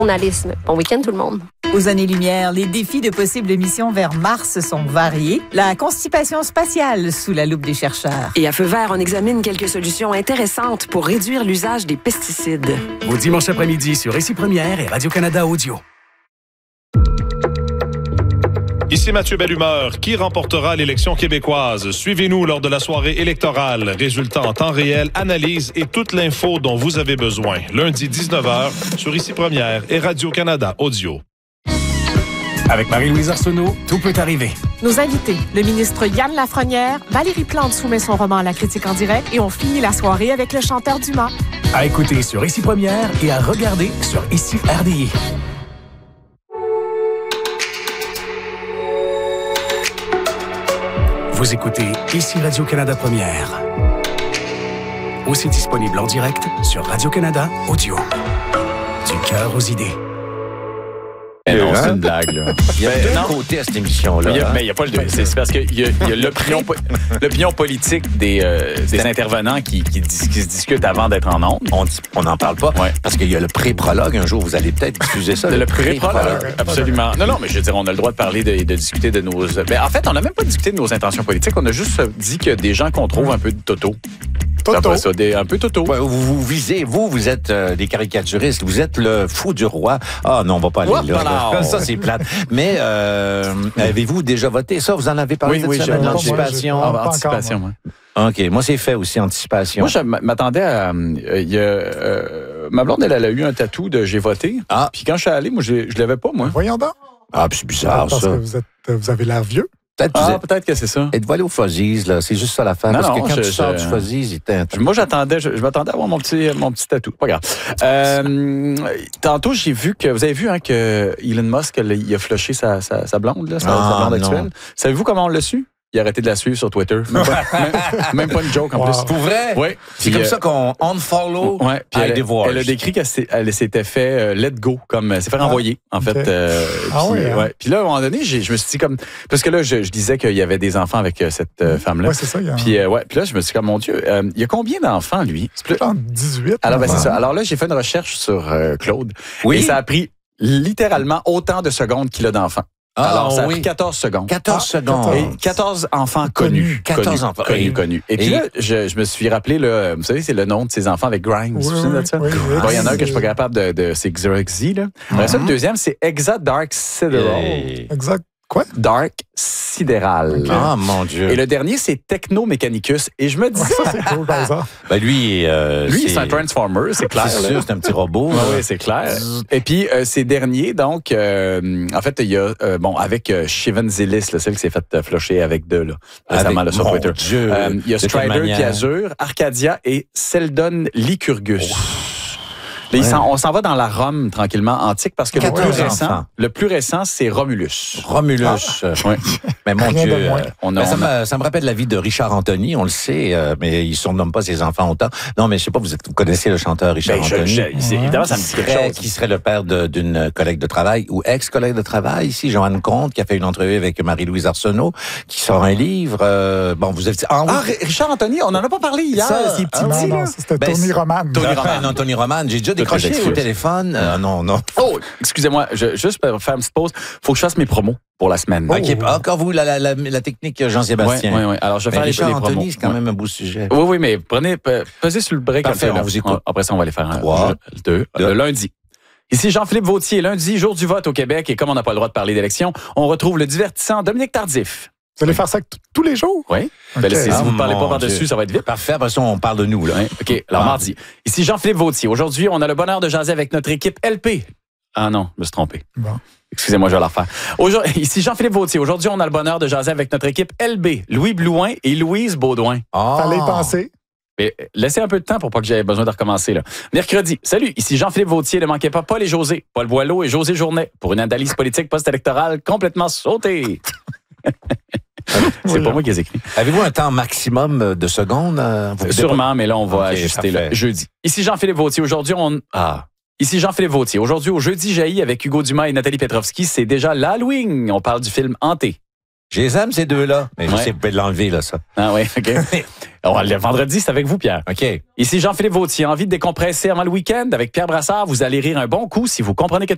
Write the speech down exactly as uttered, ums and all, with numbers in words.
journalisme. Bon week-end tout le monde. Aux années-lumière, les défis de possibles missions vers Mars sont variés. La constipation spatiale sous la loupe des chercheurs. Et à Feu vert, on examine quelques solutions intéressantes pour réduire l'usage des pesticides. Au dimanche après-midi sur Ici Première et Radio-Canada Audio. Ici Mathieu Bellumeur. Qui remportera l'élection québécoise? Suivez-nous lors de la soirée électorale. Résultats en temps réel, analyse et toute l'info dont vous avez besoin. Lundi dix-neuf heures sur Ici Première et Radio-Canada Audio. Avec Marie-Louise Arsenault, tout peut arriver. Nos invités, le ministre Yann Lafrenière, Valérie Plante soumet son roman à la critique en direct et on finit la soirée avec le chanteur Dumas. À écouter sur Ici Première et à regarder sur Ici R D I. Vous écoutez Ici Radio-Canada Première. Aussi disponible en direct sur Radio-Canada Audio. Du cœur aux idées. Eh non, c'est une blague, là. Il y a deux côtés à cette émission-là. Mais il y a, mais il y a pas le deux. C'est, c'est parce qu'il y a, il y a l'opinion, l'opinion politique des, euh, des intervenants qui, qui, dis, qui se discutent avant d'être en ondes. On n'en parle pas. Ouais. Parce qu'il y a le pré-prologue. Un jour, vous allez peut-être diffuser ça. Le, le pré-prologue. pré-prologue. Absolument. Non, non, mais je veux dire, on a le droit de parler, de, de discuter de nos... Ben, en fait, on n'a même pas discuté de nos intentions politiques. On a juste dit qu'il y a des gens qu'on trouve un peu de toto. Toto. Ça, des, un peu toto. Ouais, vous, vous visez, vous, vous êtes euh, des caricaturistes, vous êtes le fou du roi. Ah non, on va pas aller Oups, là. là. Ça, c'est plate. Mais euh, avez-vous déjà voté? Ça, vous en avez parlé oui, cette oui, semaine, j'ai, l'anticipation? J'ai, ah, anticipation, moi. OK, moi, c'est fait aussi, anticipation. Moi, je m'attendais à... Euh, y a, euh, ma blonde, elle, elle a eu un tatou de « J'ai voté ». Ah. Puis quand je suis allé, moi, je, je l'avais pas, moi. Voyons donc. Ah, puis c'est bizarre, parce ça. Parce que vous, êtes, vous avez l'air vieux. Peut-être, ah, êtes, peut-être que c'est ça. Êtes-vous allé au Fuzzies, là? C'est juste ça l'affaire. Non, parce non, que quand je, tu sors je, du Fuzzies, il était... Moi, j'attendais, je, je m'attendais à avoir mon petit, mon petit tatou. Pas grave. Euh, tantôt, j'ai vu que, vous avez vu, hein, que Elon Musk, il a flushé sa, sa, sa blonde, là, sa, ah, sa blonde actuelle. Savez-vous comment on l'a su? Il a arrêté de la suivre sur Twitter. Même pas, même, même pas une joke en wow. plus. Pour vrai? Oui. C'est puis comme euh, ça qu'on unfollow ouais, puis elle, divorce. Elle a décrit qu'elle elle s'était fait euh, let go, comme elle s'est fait ah, renvoyer, en okay. fait. Euh, ah puis, oui, hein? ouais. Puis là, à un moment donné, j'ai, je me suis dit comme... Parce que là, je, je disais qu'il y avait des enfants avec euh, cette euh, femme-là. Oui, c'est ça. A... Puis, euh, ouais, puis là, je me suis dit comme, mon Dieu, euh, il y a combien d'enfants, lui? C'est plus en dix-huit. Alors, ben, c'est ça. Alors là, j'ai fait une recherche sur euh, Claude. Oui. Et ça a pris littéralement autant de secondes qu'il a d'enfants. Ah, Alors, ça a oui. pris quatorze secondes. quatorze ah, secondes. Et quatorze enfants connus. quatorze enfants. Connus, oui. connus. Et, et puis là, je, je me suis rappelé, là, vous savez, c'est le nom de ces enfants avec Grimes. Oui, vous vous souvenez de ça? Oui, oui. Bon, il y en a un que je suis pas capable de... de c'est Xeroxy, là. Mm-hmm. Après ça, le deuxième, c'est Exa Dark Sideral. Hey. Exact. Quoi? Dark Sidéral. Ah, okay. mon Dieu. Et le dernier, c'est Techno Mechanicus. Et je me dis... Ouais, ça, c'est cool, par exemple. Ben lui, euh, lui, c'est... c'est un Transformer, c'est clair. C'est sûr, c'est un petit robot. Oui, oui, c'est clair. Et puis, euh, ces derniers, donc, euh, en fait, il y a, euh, bon, avec euh, Shivan Zilis, là, celle qui s'est fait euh, flusher avec deux, là, récemment, là, sur mon Twitter. Dieu. Euh, il y a Strider qui Azure, Arcadia et Seldon Lycurgus. Oh. Ouais. On s'en va dans la Rome tranquillement antique parce que le plus, récent, le plus récent, c'est Romulus. Romulus. Ah. Oui. Mais mon Dieu, euh, on a, ben, ça, on a... me, ça me rappelle la vie de Richard Anthony, on le sait, euh, mais il ne surnomme pas ses enfants autant. Non, mais je sais pas, vous, êtes, vous connaissez le chanteur Richard ben, Anthony. Je, je, évidemment, ça me dit quelque chose. Qui serait le père de, d'une collègue de travail ou ex-collègue de travail ici, Joanne Comte, qui a fait une entrevue avec Marie-Louise Arsenault, qui sort un livre. Euh, bon, vous avez ah, ah, Richard Anthony, on n'en a pas parlé hier. Ça, c'est petit, ah, non, non, c'était ben, Tony Roman. Tony Roman, non, Tony Roman. J'ai déjà décroché au téléphone. Euh, non, non. Oh, excusez-moi, je, juste pour faire une petite pause, faut que je fasse mes promos pour la semaine. Oh. OK, encore vous, la, la, la, la technique Jean-Sébastien. Oui, oui, oui. Alors, je vais faire Richard les, les promos. Anthony, c'est quand même un beau sujet. Oui, oui, mais prenez, pesez sur le break. Parfait, après, on vous écoute. Après ça, on va aller faire un, Trois, deux, deux, le lundi. Ici Jean-Philippe Vautier, lundi, jour du vote au Québec, et comme on n'a pas le droit de parler d'élection, on retrouve le divertissant Dominique Tardif. Vous allez faire ça tous les jours? Oui. Okay. Ben là, si ah, vous ne parlez pas par-dessus, ça va être vite. Parfait, après ça, on parle de nous. Là. Oui. OK, alors mardi. Ici Jean-Philippe Vautier. Aujourd'hui, on a le bonheur de jaser avec notre équipe L P. Ah non, je me suis trompé. Bon. Excusez-moi, je vais la refaire. Aujourd'hui, ici Jean-Philippe Vautier. Aujourd'hui, on a le bonheur de jaser avec notre équipe L B. Louis Blouin et Louise Baudouin. Oh. Fallait y penser. Mais laissez un peu de temps pour pas que j'aie besoin de recommencer. Là. Mercredi, salut, ici Jean-Philippe Vautier. Ne manquez pas Paul et José, Paul Boileau et José Journet pour une analyse politique post-électorale complètement sautée. C'est oui, pas moi qui les écrit. Avez-vous un temps maximum de secondes? Euh, Sûrement, mais là, on va okay, ajuster le jeudi. Ici Jean-Philippe Vautier. Aujourd'hui, on... Ah. Ici Jean-Philippe Vautier. Aujourd'hui, au Jeudi jaillit avec Hugo Dumas et Nathalie Petrovski, c'est déjà l'Halloween. On parle du film Hanté. Je les aime, ces deux-là. Mais ouais. Je sais, vous pouvez l'enlever, là, ça. Ah oui, OK. Alors, le vendredi, c'est avec vous, Pierre. OK. Ici Jean-Philippe Vautier. Envie de décompresser avant le week-end avec Pierre Brassard. Vous allez rire un bon coup si vous comprenez quelque chose.